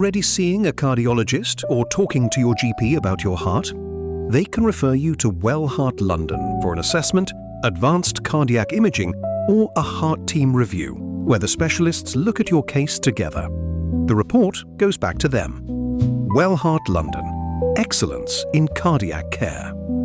already seeing a cardiologist or talking to your GP about your heart? They can refer you to Well Heart London for an assessment, advanced cardiac imaging, or a heart team review, where the specialists look at your case together. The report goes back to them. Well Heart London. Excellence in cardiac care.